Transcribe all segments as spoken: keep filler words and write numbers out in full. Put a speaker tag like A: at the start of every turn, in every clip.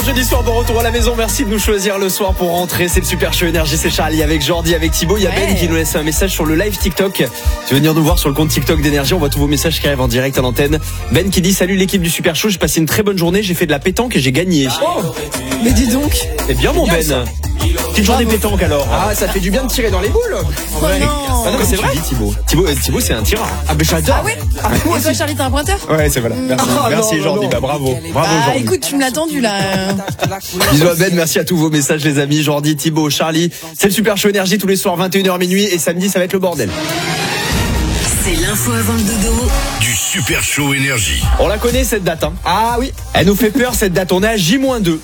A: jeudi soir, bon retour à la maison. Merci de nous choisir le soir pour rentrer. C'est le Super Show Énergie, c'est Charlie avec Jordi, avec Thibaut. Il y a
B: ouais.
A: Ben qui nous laisse un message sur le live TikTok. Tu veux venir nous voir sur le compte TikTok d'Énergie. On voit tous vos messages qui arrivent en direct à l'antenne. Ben qui dit: salut l'équipe du Super Show, j'ai passé une très bonne journée, j'ai fait de la pétanque et j'ai gagné.
B: Oh, mais dis donc.
A: C'est bien mon Ben. Petite journée pétanque alors.
C: Ah, ça fait du bien de tirer dans les boules.
B: Oh ouais. non.
A: Ah non mais c'est vrai Thibaut. Thibaut, Thibaut c'est un tireur.
C: Ah ben j'adore.
B: Ah ouais. Ah, et toi Charlie, t'as un pointeur?
A: Ouais, c'est voilà. Merci,
C: Ah,
A: merci
C: non,
A: Jordi.
C: non,
A: Bah bravo. Bravo
B: Ah
A: Jordi.
B: écoute, tu me l'as tendu là.
A: Bisous à Ben, merci à tous vos messages les amis. Jordi, Thibaut, Charlie. C'est le Super Show Énergie tous les soirs vingt et une heures minuit et samedi ça va être le bordel.
D: C'est l'info avant le dodo
E: du Super Show Énergie.
A: On la connaît cette date hein.
C: Ah oui.
A: Elle nous fait peur cette date, on est à J moins deux.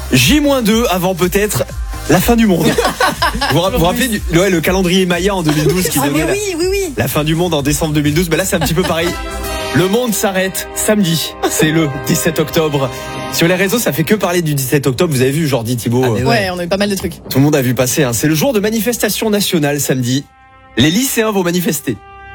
A: J moins deux avant peut-être la fin du monde. Vous vous vous rappelez du, ouais, le calendrier Maya en deux mille douze qui
B: Ah mais
A: donnait
B: oui, oui, oui.
A: la, la fin du monde en décembre deux mille douze. Ben là c'est un petit peu pareil. Le monde s'arrête samedi. C'est le dix-sept octobre. Sur les réseaux, ça fait que parler du dix-sept octobre. Vous avez vu Jordi, Thibaut.
B: Ah, ouais. ouais, on a eu pas mal de trucs.
A: Tout le monde a vu passer. Hein. C'est le jour de manifestation nationale samedi. Les lycéens vont manifester.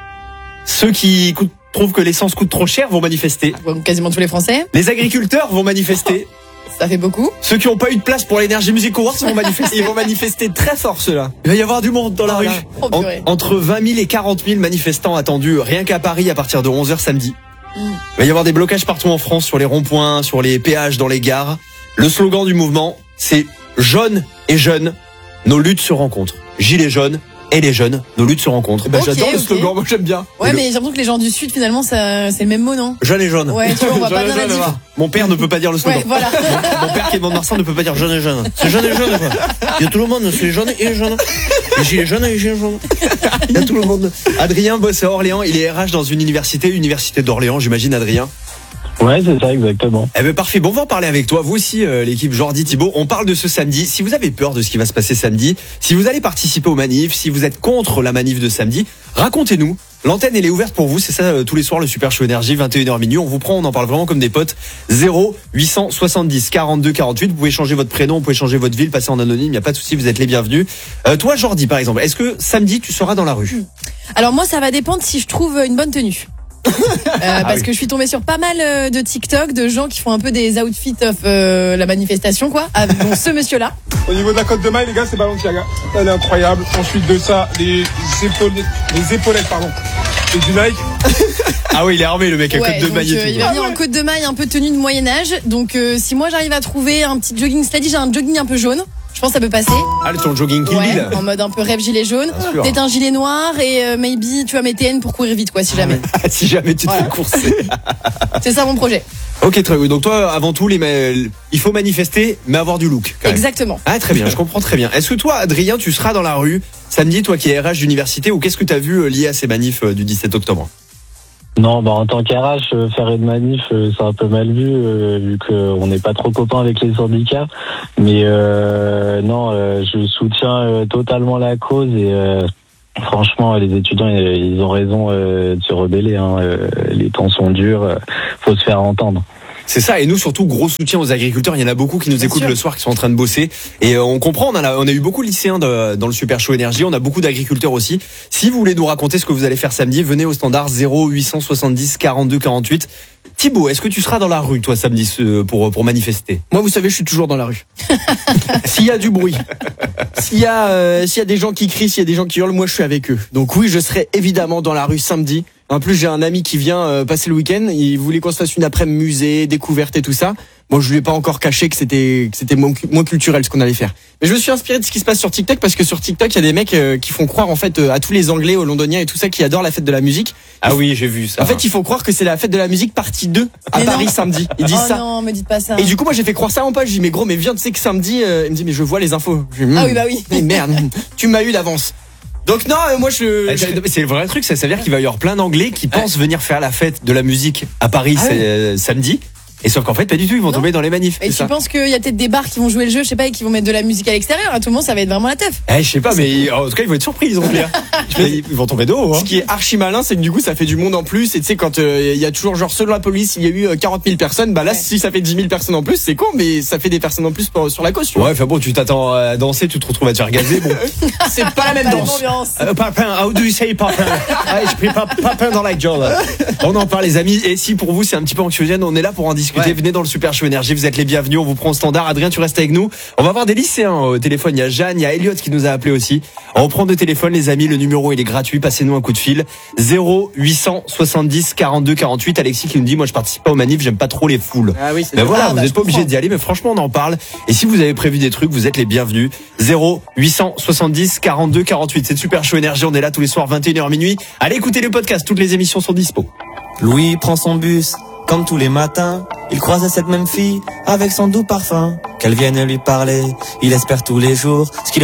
A: Ceux qui coûtent, trouvent que l'essence coûte trop cher vont manifester.
B: Bon, quasiment tous les Français.
A: Les agriculteurs vont manifester.
B: Ça fait beaucoup.
A: Ceux qui n'ont pas eu de place pour l'Energy Music Awards vont manifester.
C: Ils vont manifester très fort ceux-là.
A: Il va y avoir du monde dans la
C: Oh
A: rue.
C: là.
B: Oh,
A: En-
B: purée.
A: entre vingt mille et quarante mille manifestants attendus rien qu'à Paris à partir de onze heures samedi. Il va y avoir des blocages partout en France, sur les ronds-points, sur les péages, dans les gares. Le slogan du mouvement, c'est « Jaunes et jeunes, nos luttes se rencontrent ». Gilets jaunes et les jeunes, nos luttes se rencontrent.
C: Ben,
B: Ok,
C: j'adore le
B: ok.
C: slogan, moi j'aime bien.
B: Ouais,
A: le-
B: mais j'ai l'impression que les gens du Sud, finalement, ça, c'est le même mot, non?
A: Jeunes et jaunes.
B: Ouais, tu vois, on voit pas
C: Jeune et
B: bien la
C: jeune,
B: diff.
C: va.
A: Mon père ne peut pas dire le slogan.
B: Ouais, voilà.
A: Mon père qui est de Mont-de-Marsan ne peut pas dire jeune et jeune. C'est jeune et jeune quoi. Il y a tout le monde, c'est les jeunes et les jeunes. Les gilets jaunes et les gilets jaunes. Il y a tout le monde. Adrien bosse à Orléans, il est R H dans une université, université d'Orléans, j'imagine Adrien.
F: Ouais, c'est ça, exactement.
A: Eh ben parfait, bon on va en parler avec toi. Vous aussi euh, l'équipe Jordi, Thibaut, on parle de ce samedi. Si vous avez peur de ce qui va se passer samedi, si vous allez participer aux manifs, si vous êtes contre la manif de samedi, racontez-nous. L'antenne elle est ouverte pour vous, c'est ça euh, tous les soirs le Super Show Énergie, vingt et une heures minuit. On vous prend, on en parle vraiment comme des potes. zéro huit cent soixante-dix quarante-deux quarante-huit. Vous pouvez changer votre prénom, vous pouvez changer votre ville, passer en anonyme, il n'y a pas de souci, vous êtes les bienvenus. Euh, toi Jordi par exemple, est-ce que samedi tu seras dans la rue?
B: Alors moi, ça va dépendre si je trouve une bonne tenue. Euh, parce
A: oui.
B: que je suis tombée sur pas mal euh, de TikTok de gens qui font un peu des outfits of euh, la manifestation, quoi. Ah, dont ce monsieur-là.
G: Au niveau de la côte de maille, les gars, c'est Balenciaga. Elle est incroyable. Ensuite de ça, les épaulettes, les épaulettes, pardon. Et du Nike.
A: Ah oui, il est armé le mec à
B: Ouais,
A: côte de
B: donc,
A: maille et
B: euh,
A: tout.
B: il va venir en côte de maille, un peu tenue de Moyen-Âge. Donc euh, si moi j'arrive à trouver un petit jogging, cela dit, j'ai un jogging un peu jaune. Je pense que ça peut passer.
A: Ah le ton jogging Kill
B: Ouais,
A: Bill.
B: en mode un peu rêve gilet jaune.
A: Bien sûr.
B: Peut-être un gilet noir et euh, maybe tu vois mes T N pour courir vite, quoi, si jamais.
A: Si jamais tu te
B: Voilà.
A: fais courser.
B: C'est ça mon projet.
A: Ok, très bien. Donc toi, avant tout, les ma- il faut manifester, mais avoir du look. Quand même.
B: Exactement.
A: Ah, très bien, je comprends très bien. Est-ce que toi, Adrien, tu seras dans la rue samedi, toi qui es R H d'université, ou qu'est-ce que tu as vu euh, lié à ces manifs euh, du dix-sept octobre?
F: Non, bah en tant qu'R H, euh, faire une manif, euh, c'est un peu mal vu, euh, vu qu'on n'est pas trop copains avec les syndicats. Mais euh, non, euh, je soutiens euh, totalement la cause et euh, franchement, les étudiants, ils, ils ont raison euh, de se rebeller. Hein, euh, les temps sont durs, euh, faut se faire entendre.
A: C'est ça, et nous surtout gros soutien aux agriculteurs. Il y en a beaucoup qui nous
B: Bien
A: écoutent
B: sûr.
A: le soir, qui sont en train de bosser, et euh, on comprend. On a, on a eu beaucoup de lycéens de- dans le Super Show Énergie. On a beaucoup d'agriculteurs aussi. Si vous voulez nous raconter ce que vous allez faire samedi, venez au standard zéro huit cent soixante-dix quarante-deux quarante-huit. Thibaut, est-ce que tu seras dans la rue toi samedi ce- pour pour manifester?
C: Moi, vous savez, je suis toujours dans la rue. S'il y a du bruit, s'il y a, euh, s'il y a des gens qui crient, s'il y a des gens qui hurlent, moi, je suis avec eux. Donc oui, je serai évidemment dans la rue samedi. En plus, j'ai un ami qui vient euh, passer le week-end. Il voulait qu'on se fasse une après-midi musée, découverte et tout ça. Bon, je lui ai pas encore caché que c'était que c'était moins, moins culturel ce qu'on allait faire. Mais je me suis inspiré de ce qui se passe sur TikTok parce que sur TikTok, il y a des mecs euh, qui font croire en fait euh, à tous les Anglais, aux Londoniens et tout ça qui adorent la fête de la musique.
A: Ah oui, j'ai vu ça.
C: En fait, ils font croire que c'est la fête de la musique partie deux à
B: Mais
C: Paris
B: non.
C: samedi. Ils disent
B: Oh
C: ça.
B: non, me dites pas ça.
C: Et du coup, moi, j'ai fait croire ça à mon pote. Je dis, mais gros, mais viens, tu sais que samedi, euh, il me dit, mais je vois les infos. Je dis,
B: Ah
C: hmm.
B: oui, bah oui.
C: Mais merde, tu m'as eu d'avance. Donc non, euh, moi je.
A: Eh, c'est- C'est le vrai truc, ça, ça veut dire qu'il va y avoir plein d'Anglais qui pensent venir faire la fête de la musique à Paris
C: Ah
A: c'est,
C: ouais.
A: euh, samedi. Et sauf qu'en fait, pas du tout, ils vont
B: Non.
A: tomber dans les manifs.
B: Et
A: c'est
B: tu
A: ça.
B: penses qu'il y a peut-être des bars qui vont jouer le jeu, je sais pas, et qui vont mettre de la musique à l'extérieur. À tout le monde, ça va être vraiment la teuf.
A: Eh, je sais pas, mais en tout cas, ils vont être surpris, ils ont clair. Ils vont tomber de haut. Hein.
C: Ce qui est archi malin, c'est que du coup, ça fait du monde en plus. Et tu sais, quand euh, il y a toujours, genre, selon la police, il y a eu euh, quarante mille personnes, bah là,
B: Ouais.
C: si ça fait dix mille personnes en plus, c'est con, mais ça fait des personnes en plus pour- sur la cause, tu vois.
A: Ouais, enfin bon, tu t'attends à danser, tu te retrouves à te faire gazer. Bon.
C: C'est pas la même
B: Pas la même
C: danse.
B: ambiance.
A: Euh, papin, how do you say papin? Ah, je prie pas papin dans la gueule. On en parle, les amis. Et si pour vous, c'est un petit peu anxiogène, on est là pour en discuter. discuter.
C: Ouais.
A: Venez dans le Super Show Énergie, vous êtes les bienvenus, on vous prend au standard. Adrien, tu restes avec nous. On va avoir des lycéens au téléphone. Il y a Jeanne, il y a Elliot qui nous a appelé aussi. On reprend deux téléphones, les amis. Le numéro, il est gratuit. Passez-nous un coup de fil. zéro huit cent soixante-dix quarante-deux quarante-huit. Alexis qui nous dit, moi, je participe pas aux manifs, j'aime pas trop les foules.
C: Ah oui, c'est
A: Mais voilà,
B: Ah,
A: vous
B: bah,
A: n'êtes
B: je
A: pas obligé
B: comprends.
A: d'y aller, mais franchement, on en parle. Et si vous avez prévu des trucs, vous êtes les bienvenus. zéro huit cent soixante-dix quarante-deux quarante-huit. C'est le Super Show Énergie. On est là tous les soirs, vingt et une heures minuit. Allez écoutez le podcast. Toutes les émissions sont dispo.
H: Louis prend son bus, comme tous les matins. Il croise cette même fille, avec son doux parfum. Qu'elle vienne lui parler, il espère tous les jours ce qu'il